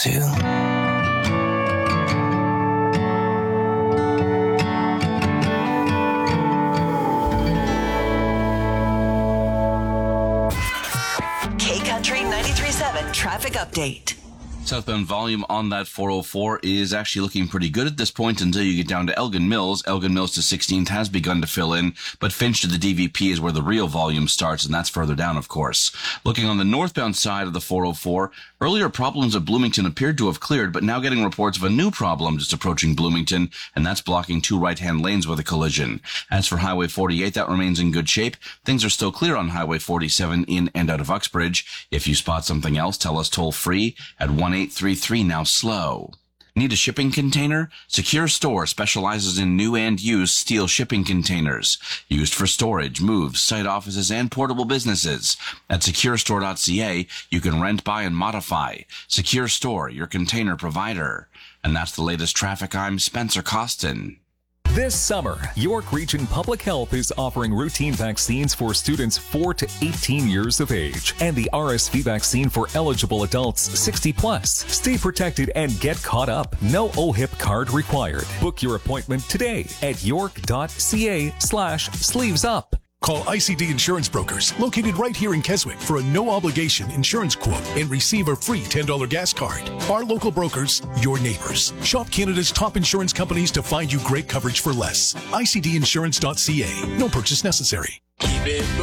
too. K-Country 93.7 Traffic Update. Southbound volume on that 404 is actually looking pretty good at this point until you get down to Elgin Mills. Elgin Mills to 16th has begun to fill in, but Finch to the DVP is where the real volume starts, and that's further down, of course. Looking on the northbound side of the 404, earlier problems at Bloomington appeared to have cleared, but now getting reports of a new problem just approaching Bloomington, and that's blocking two right-hand lanes with a collision. As for Highway 48, that remains in good shape. Things are still clear on Highway 47 in and out of Uxbridge. If you spot something else, tell us toll-free at 1-833 now slow. Need a shipping container? Secure Store specializes in new and used steel shipping containers, used for storage, moves, site offices, and portable businesses. At securestore.ca, you can rent, buy, and modify. Secure Store, your container provider. And that's the latest traffic. I'm Spencer Costin. This summer, York Region Public Health is offering routine vaccines for students 4 to 18 years of age and the RSV vaccine for eligible adults 60 plus. Stay protected and get caught up. No OHIP card required. Book your appointment today at york.ca/sleevesup. Call ICD Insurance Brokers, located right here in Keswick, for a no-obligation insurance quote and receive a free $10 gas card. Our local brokers, your neighbors. Shop Canada's top insurance companies to find you great coverage for less. ICDinsurance.ca. No purchase necessary. Keep it